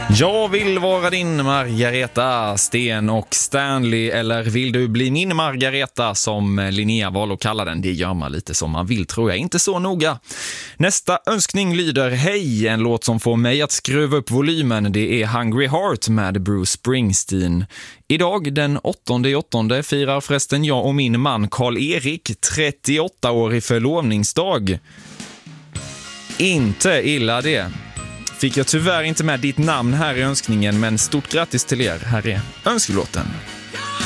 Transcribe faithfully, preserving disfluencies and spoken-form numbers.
Jag vill vara din Margareta, Sten och Stanley, eller vill du bli min Margareta som Linnea valde att kalla den? Det gör man lite som man vill, tror jag, inte så noga. Nästa önskning lyder Hej, en låt som får mig att skruva upp volymen. Det är Hungry Heart med Bruce Springsteen. Idag den åttonde i åttonde firar förresten jag och min man Karl-Erik trettioåtta-årig förlovningsdag. Inte illa det. Fick jag tyvärr inte med ditt namn här i önskningen, men stort grattis till er. Här är önskelåten.